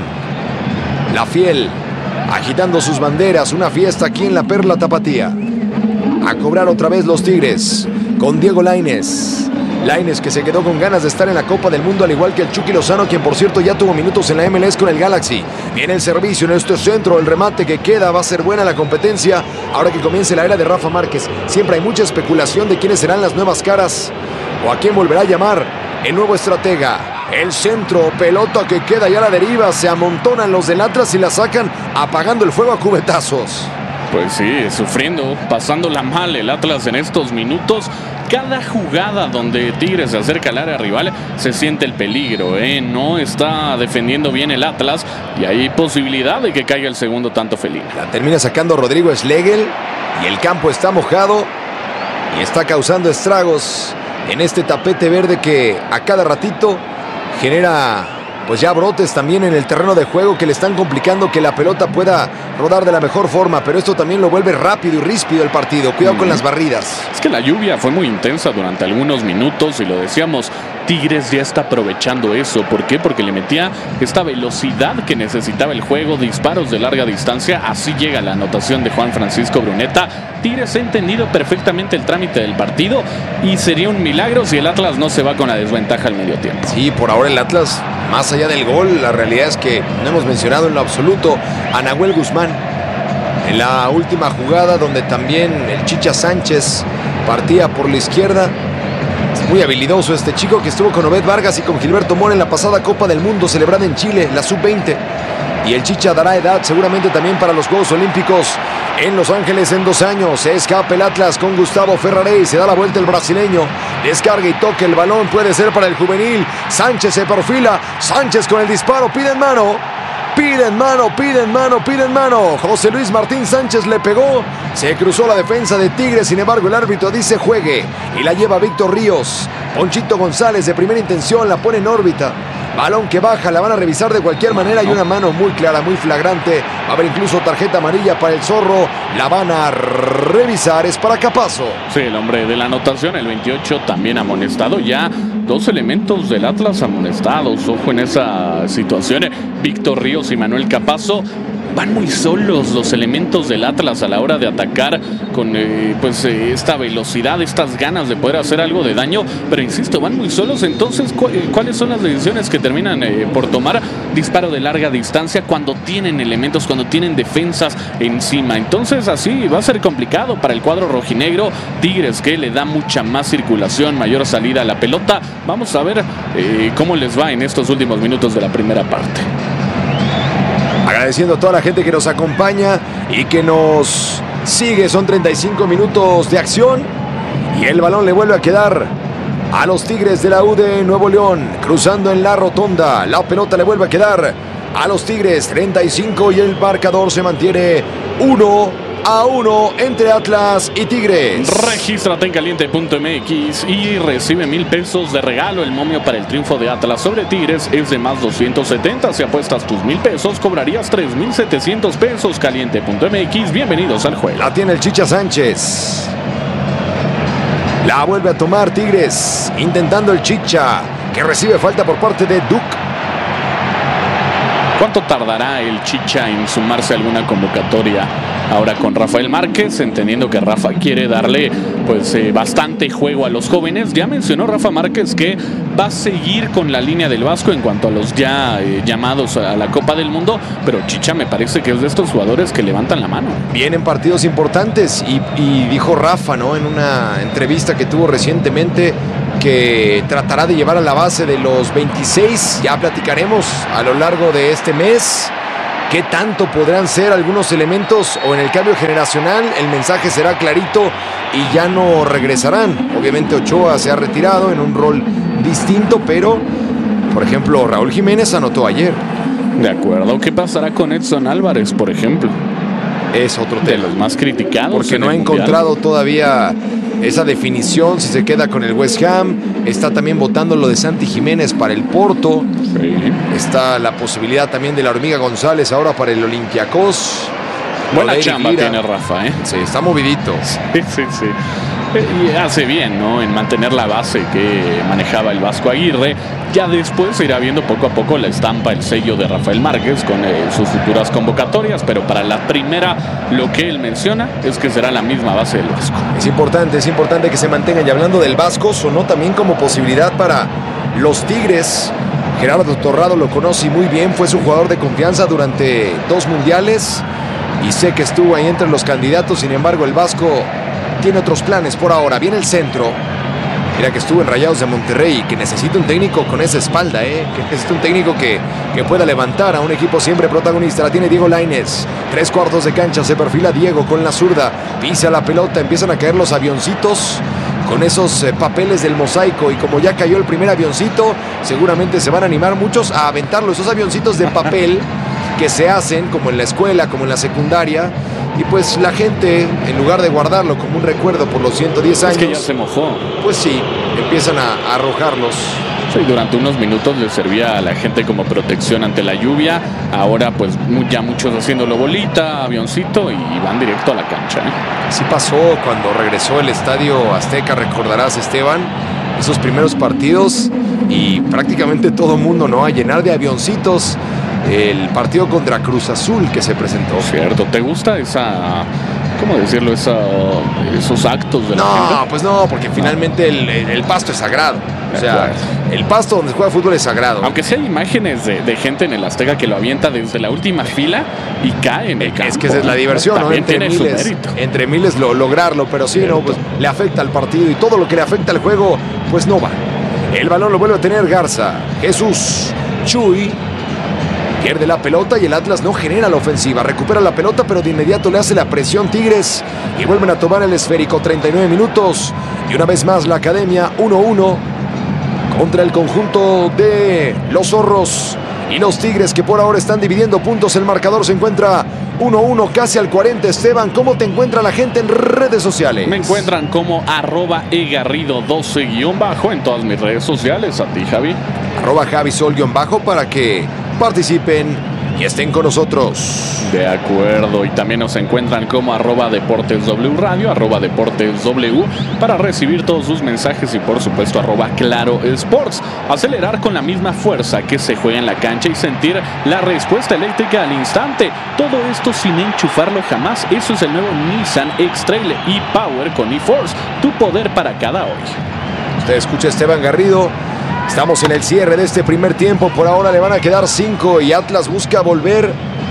La Fiel agitando sus banderas, una fiesta aquí en la Perla Tapatía. A cobrar otra vez los Tigres con Diego Lainez. Lainez que se quedó con ganas de estar en la Copa del Mundo al igual que el Chucky Lozano, quien por cierto ya tuvo minutos en la MLS con el Galaxy. Viene el servicio en este centro, el remate que queda, va a ser buena la competencia ahora que comience la era de Rafa Márquez. Siempre hay mucha especulación de quiénes serán las nuevas caras o a quién volverá a llamar el nuevo estratega. El centro, pelota que queda ya a la deriva, se amontonan los del Atlas y la sacan apagando el fuego a cubetazos. Pues sí, sufriendo, pasándola mal el Atlas en estos minutos. Cada jugada donde Tigres se acerca al área rival se siente el peligro, no está defendiendo bien el Atlas y hay posibilidad de que caiga el segundo tanto felino. La termina sacando Rodrigo Schlegel y el campo está mojado y está causando estragos en este tapete verde que a cada ratito genera pues ya brotes también en el terreno de juego que le están complicando que la pelota pueda rodar de la mejor forma, pero esto también lo vuelve rápido y ríspido el partido. Cuidado con las barridas. Es que la lluvia fue muy intensa durante algunos minutos y lo decíamos, Tigres ya está aprovechando eso. ¿Por qué? Porque le metía esta velocidad que necesitaba el juego, disparos de larga distancia, así llega la anotación de Juan Francisco Bruneta. Tigres ha entendido perfectamente el trámite del partido y sería un milagro si el Atlas no se va con la desventaja al medio tiempo. Sí, por ahora el Atlas, más allá del gol, la realidad es que no hemos mencionado en lo absoluto a Nahuel Guzmán en la última jugada donde también el Chicha Sánchez partía por la izquierda. Es muy habilidoso este chico que estuvo con Obed Vargas y con Gilberto Mora en la pasada Copa del Mundo celebrada en Chile, la Sub-20. Y el Chicha dará edad seguramente también para los Juegos Olímpicos en Los Ángeles en 2 años. Se escapa el Atlas con Gustavo Ferrarey. Se da la vuelta el brasileño. Descarga y toca el balón. Puede ser para el juvenil. Sánchez se perfila. Sánchez con el disparo. Piden mano. Piden mano. José Luis Martín Sánchez le pegó. Se cruzó la defensa de Tigres. Sin embargo, el árbitro dice juegue. Y la lleva Víctor Ríos. Ponchito González de primera intención. La pone en órbita. Balón que baja, la van a revisar de cualquier manera y una mano muy clara, muy flagrante. Va a haber incluso tarjeta amarilla para el Zorro. La van a revisar, es para Capazo. Sí, el hombre de la anotación, el 28, también amonestado. Ya 2 elementos del Atlas amonestados. Ojo en esa situación. Víctor Ríos y Manuel Capazo. Van muy solos los elementos del Atlas a la hora de atacar con esta velocidad, estas ganas de poder hacer algo de daño, pero insisto, van muy solos. Entonces, ¿cuáles son las decisiones que terminan por tomar? Disparo de larga distancia cuando tienen elementos, cuando tienen defensas encima. Entonces así va a ser complicado para el cuadro rojinegro. Tigres que le da mucha más circulación, mayor salida a la pelota. Vamos a ver cómo les va en estos últimos minutos de la primera parte. Agradeciendo a toda la gente que nos acompaña y que nos sigue. Son 35 minutos de acción y el balón le vuelve a quedar a los Tigres de la U de Nuevo León. Cruzando en la rotonda, la pelota le vuelve a quedar a los Tigres. 35 y el marcador se mantiene 1-1 entre Atlas y Tigres. Regístrate en caliente.mx y recibe 1,000 pesos de regalo. El momio para el triunfo de Atlas sobre Tigres es de más 270. Si apuestas tus 1,000 pesos, cobrarías 3,700 pesos. Caliente.mx, bienvenidos al juego. La tiene el Chicha Sánchez. La vuelve a tomar Tigres, intentando el Chicha, que recibe falta por parte de Duke. ¿Cuánto tardará el Chicha en sumarse a alguna convocatoria ahora con Rafael Márquez? Entendiendo que Rafa quiere darle pues bastante juego a los jóvenes. Ya mencionó Rafa Márquez que va a seguir con la línea del Vasco en cuanto a los ya llamados a la Copa del Mundo, pero Chicha me parece que es de estos jugadores que levantan la mano. Vienen partidos importantes y dijo Rafa, ¿no?, en una entrevista que tuvo recientemente, que tratará de llevar a la base de los 26. Ya platicaremos a lo largo de este mes qué tanto podrán ser algunos elementos, o en el cambio generacional el mensaje será clarito y ya no regresarán. Obviamente Ochoa se ha retirado en un rol distinto, pero por ejemplo Raúl Jiménez anotó ayer. De acuerdo. ¿Qué pasará con Edson Álvarez, por ejemplo? Es otro tema. De los más criticados. Porque no ha encontrado todavía esa definición si se queda con el West Ham. Está también votando lo de Santi Jiménez para el Porto. Sí. Está la posibilidad también de la Hormiga González ahora para el Olympiacos. Buena chamba tiene Rafa, ¿eh? Sí, está movidito. Sí. Y hace bien, ¿no?, en mantener la base que manejaba el Vasco Aguirre. Ya después se irá viendo poco a poco la estampa, el sello de Rafael Márquez con sus futuras convocatorias, pero para la primera lo que él menciona es que será la misma base del Vasco. Es importante que se mantengan. Y hablando del Vasco, sonó también como posibilidad para los Tigres. Gerardo Torrado lo conoce muy bien, fue su jugador de confianza durante 2 mundiales y sé que estuvo ahí entre los candidatos. Sin embargo, el Vasco tiene otros planes por ahora. Viene el centro. Mira que estuvo en Rayados de Monterrey, que necesita un técnico con esa espalda, que necesita un técnico que pueda levantar a un equipo siempre protagonista. La tiene Diego Lainez, 3/4 de cancha, se perfila Diego con la zurda, pisa la pelota, empiezan a caer los avioncitos con esos papeles del mosaico, y como ya cayó el primer avioncito, seguramente se van a animar muchos a aventarlo, esos avioncitos de papel que se hacen como en la escuela, como en la secundaria. Y pues la gente, en lugar de guardarlo como un recuerdo por los 110 años... Es que ya se mojó. Pues sí, empiezan a arrojarlos. Sí, durante unos minutos le servía a la gente como protección ante la lluvia. Ahora pues ya muchos haciéndolo bolita, avioncito, y van directo a la cancha. Así pasó cuando regresó el Estadio Azteca, recordarás, Esteban, esos primeros partidos, y prácticamente todo el mundo, ¿no?, a llenar de avioncitos el partido contra Cruz Azul que se presentó. Cierto, ¿te gusta esa, cómo decirlo, esos actos de la gente? No, pues no, porque finalmente el pasto es sagrado. O sea, el pasto donde se juega fútbol es sagrado. Aunque sí hay imágenes de gente en el Azteca que lo avienta desde la última fila y cae en el campo. Es que esa es la diversión, ¿no? Entre miles lograrlo, pero sí, ¿no?, pues le afecta al partido, y todo lo que le afecta al juego, pues no va. El balón lo vuelve a tener Garza. Jesús Chuy pierde la pelota y el Atlas no genera la ofensiva. Recupera la pelota, pero de inmediato le hace la presión Tigres y vuelven a tomar el esférico. 39 minutos y una vez más la Academia 1-1 contra el conjunto de los Zorros y los Tigres, que por ahora están dividiendo puntos. El marcador se encuentra 1-1 casi al 40. Esteban, ¿cómo te encuentra la gente en redes sociales? Me encuentran como @egarrido12_ en todas mis redes sociales. A ti, Javi. @JaviSol_ para que participen y estén con nosotros. De acuerdo, y también nos encuentran como @DeportesW Radio, @DeportesW, para recibir todos sus mensajes, y por supuesto @Claro Sports. Acelerar con la misma fuerza que se juega en la cancha y sentir la respuesta eléctrica al instante. Todo esto sin enchufarlo jamás. Eso es el nuevo Nissan X-Trail e-Power con eForce, tu poder para cada hoy. Usted escucha a Esteban Garrido. Estamos en el cierre de este primer tiempo. Por ahora le van a quedar 5 y Atlas busca volver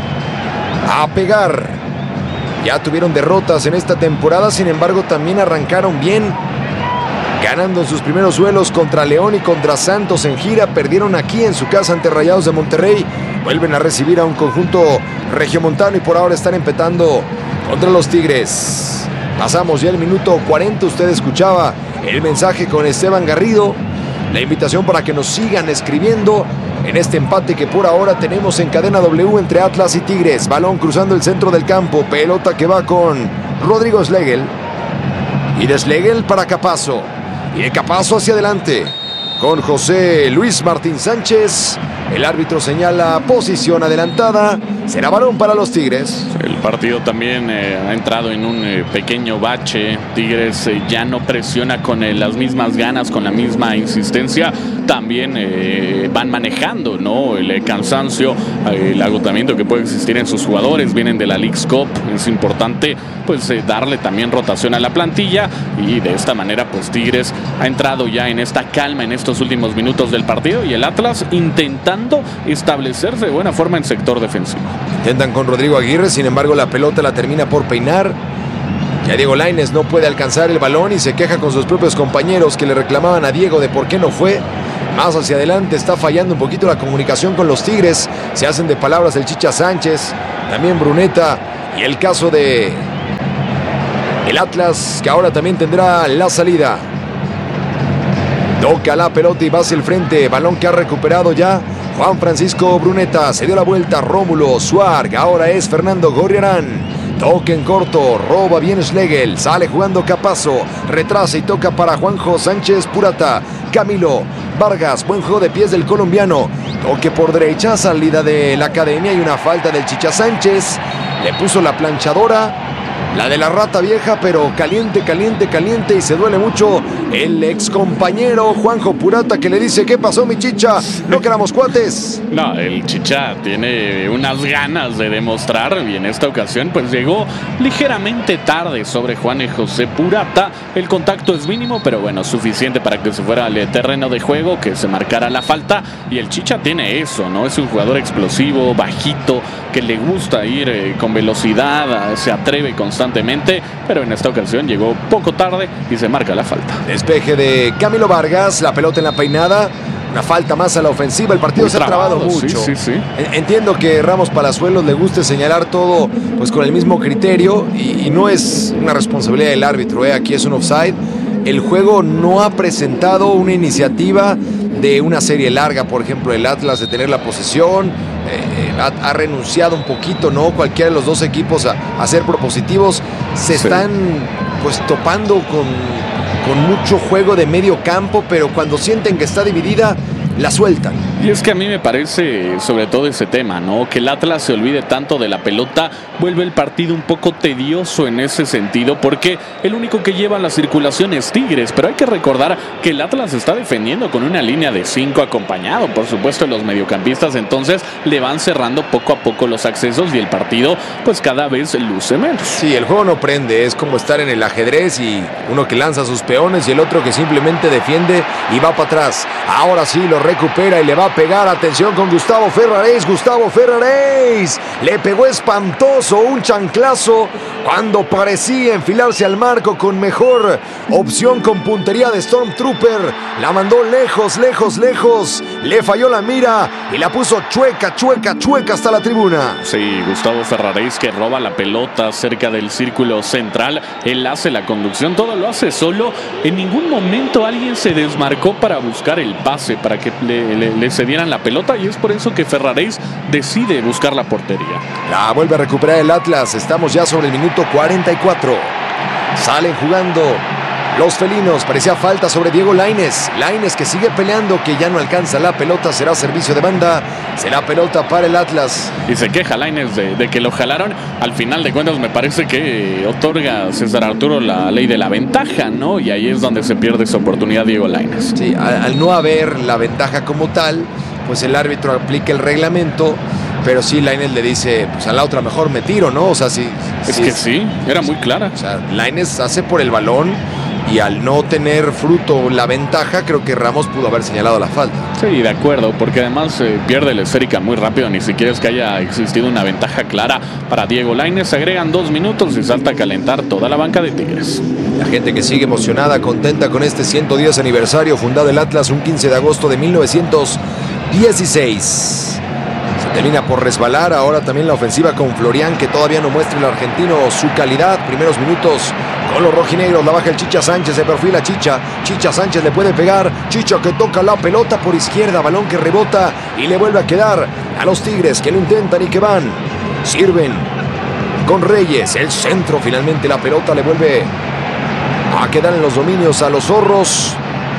a pegar. Ya tuvieron derrotas en esta temporada, sin embargo también arrancaron bien, ganando en sus primeros duelos contra León y contra Santos en gira. Perdieron aquí en su casa ante Rayados de Monterrey. Vuelven a recibir a un conjunto regiomontano y por ahora están empatando contra los Tigres. Pasamos ya el minuto 40. Usted escuchaba el mensaje con Esteban Garrido. La invitación para que nos sigan escribiendo en este empate que por ahora tenemos en cadena W entre Atlas y Tigres. Balón cruzando el centro del campo. Pelota que va con Rodrigo Schlegel. Y de Schlegel para Capazo. Y de Capazo hacia adelante con José Luis Martín Sánchez. El árbitro señala posición adelantada. Será balón para los Tigres. El partido también ha entrado en un pequeño bache. Tigres ya no presiona con las mismas ganas, con la misma insistencia. También van manejando, ¿no? El cansancio, el agotamiento que puede existir en sus jugadores. Vienen de la Leagues Cup. Es importante pues darle también rotación a la plantilla, y de esta manera pues Tigres ha entrado ya en esta calma en estos últimos minutos del partido, y el Atlas intentando establecerse de buena forma en sector defensivo. Intentan con Rodrigo Aguirre, sin embargo la pelota la termina por peinar. Ya Diego Lainez no puede alcanzar el balón y se queja con sus propios compañeros que le reclamaban a Diego de por qué no fue. Más hacia adelante está fallando un poquito la comunicación con los Tigres. Se hacen de palabras el Chicha Sánchez, también Bruneta, y el caso de el Atlas, que ahora también tendrá la salida. Toca la pelota y va hacia el frente. Balón que ha recuperado ya Juan Francisco Bruneta. Se dio la vuelta Rómulo Suárez. Ahora es Fernando Gorriarán. Toque en corto, roba bien Schlegel, sale jugando Capazo, retrasa y toca para Juanjo Sánchez Purata. Camilo Vargas, buen juego de pies del colombiano. Toque por derecha, salida de la academia y una falta del Chicha Sánchez. Le puso la planchadora, la de la rata vieja, pero caliente, caliente, caliente, y se duele mucho el ex compañero Juanjo Purata, que le dice: ¿qué pasó, mi Chicha? ¿No quedamos cuates? No, el Chicha tiene unas ganas de demostrar, y en esta ocasión pues llegó ligeramente tarde sobre Juan José Purata. El contacto es mínimo, pero bueno, suficiente para que se fuera al terreno de juego, que se marcara la falta. Y el Chicha tiene eso, ¿no? Es un jugador explosivo, bajito, que le gusta ir con velocidad, se atreve constantemente, pero en esta ocasión llegó poco tarde y se marca la falta. Despeje de Camilo Vargas, la pelota en la peinada. Una falta más a la ofensiva. El partido se ha trabado mucho. Sí. Entiendo que Ramos Palazuelos le guste señalar todo pues con el mismo criterio, y no es una responsabilidad del árbitro, aquí es un offside. El juego no ha presentado una iniciativa de una serie larga, por ejemplo el Atlas, de tener la posesión. Ha renunciado un poquito, ¿no? Cualquiera de los dos equipos a ser propositivos. Se están pues topando con mucho juego de medio campo, pero cuando sienten que está dividida, la sueltan. Y es que a mí me parece sobre todo ese tema, ¿no? Que el Atlas se olvide tanto de la pelota, vuelve el partido un poco tedioso en ese sentido, porque el único que lleva la circulación es Tigres, pero hay que recordar que el Atlas está defendiendo con una línea de 5 acompañado, por supuesto, de los mediocampistas, entonces le van cerrando poco a poco los accesos y el partido pues cada vez luce menos. Sí, el juego no prende, es como estar en el ajedrez y uno que lanza sus peones y el otro que simplemente defiende y va para atrás. Ahora sí lo recupera y le va a pegar. Atención con Gustavo Ferraréis. Gustavo Ferraréis le pegó espantoso un chanclazo cuando parecía enfilarse al marco con mejor opción, con puntería de Stormtrooper. La mandó lejos, lejos, lejos. Le falló la mira y la puso chueca, chueca, chueca hasta la tribuna. Sí, Gustavo Ferraréis, que roba la pelota cerca del círculo central. Él hace la conducción, todo lo hace solo. En ningún momento alguien se desmarcó para buscar el pase, para que le cedieran la pelota, y es por eso que Ferraréis decide buscar la portería. La vuelve a recuperar el Atlas. Estamos ya sobre el minuto 44. Salen jugando los felinos. Parecía falta sobre Diego Lainez. Lainez, que sigue peleando, que ya no alcanza la pelota. Será servicio de banda. Será pelota para el Atlas. Y se queja Lainez de que lo jalaron. Al final de cuentas me parece que otorga a César Arturo la ley de la ventaja, ¿no? Y ahí es donde se pierde esa oportunidad Diego Lainez. Sí, al no haber la ventaja como tal, pues el árbitro aplica el reglamento. Pero sí, Lainez le dice, pues a la otra mejor me tiro, ¿no? O sea, sí. Sí, era muy clara. O sea, Lainez hace por el balón, y al no tener fruto la ventaja, creo que Ramos pudo haber señalado la falta. Sí, de acuerdo, porque además pierde la esférica muy rápido. Ni siquiera es que haya existido una ventaja clara para Diego Lainez. Se agregan 2 minutos y salta a calentar toda la banca de Tigres. La gente que sigue emocionada, contenta con este 110 aniversario, fundado el Atlas un 15 de agosto de 1916. Termina por resbalar ahora también la ofensiva con Florian, que todavía no muestra el argentino su calidad. Primeros minutos con los rojinegros. La baja el Chicha Sánchez, se perfila Chicha. Chicha Sánchez le puede pegar. Chicha que toca la pelota por izquierda. Balón que rebota y le vuelve a quedar a los Tigres, que lo intentan y que van. Sirven con Reyes. El centro, finalmente la pelota le vuelve a quedar en los dominios a los zorros.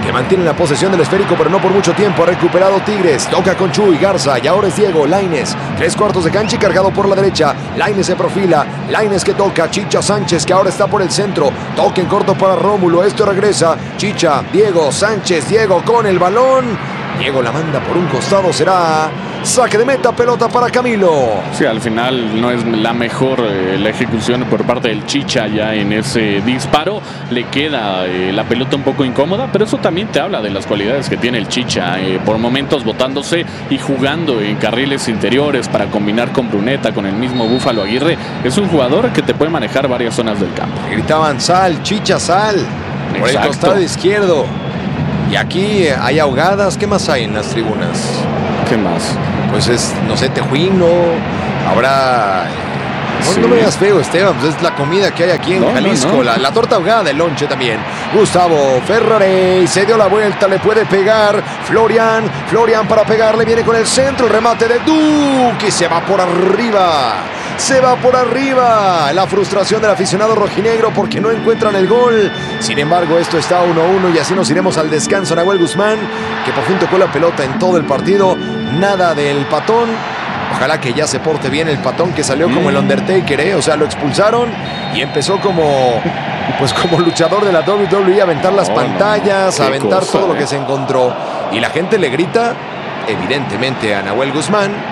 que mantiene la posesión del esférico, pero no por mucho tiempo. Ha recuperado Tigres, toca con Chuy Garza y ahora es Diego Lainez. 3/4 de cancha y cargado por la derecha. Lainez se profila, Lainez que toca, Chicha Sánchez que ahora está por el centro. Toque en corto para Rómulo, esto regresa. Chicha, Diego Sánchez, Diego con el balón. Diego la manda por un costado, será saque de meta, pelota para Camilo. Sí, al final no es la mejor la ejecución por parte del Chicha ya en ese disparo. Le queda la pelota un poco incómoda, pero eso también te habla de las cualidades que tiene el Chicha. Por momentos botándose y jugando en carriles interiores para combinar con Bruneta, con el mismo Búfalo Aguirre. Es un jugador que te puede manejar varias zonas del campo. Gritaban sal, Chicha sal, por el costado izquierdo. Y aquí hay ahogadas. ¿Qué más hay en las tribunas? ¿Qué más? Pues es, no sé, tejuino. Habrá... Sí. No me veas feo, Esteban, pues es la comida que hay aquí en Jalisco. No. La torta ahogada, el lonche también. Gustavo Ferrarey se dio la vuelta, le puede pegar. Florian para pegarle, viene con el centro, el remate de Duque y se va por arriba. Se va por arriba. La frustración del aficionado rojinegro porque no encuentran el gol. Sin embargo, esto está 1-1 y así nos iremos al descanso. Nahuel Guzmán, que por fin tocó la pelota en todo el partido. Nada del Patón. Ojalá que ya se porte bien el Patón, que salió como el Undertaker, ¿eh? O sea, lo expulsaron y empezó como luchador de la WWE a aventar las pantallas, a aventar todo lo que se encontró. Y la gente le grita, evidentemente, a Nahuel Guzmán.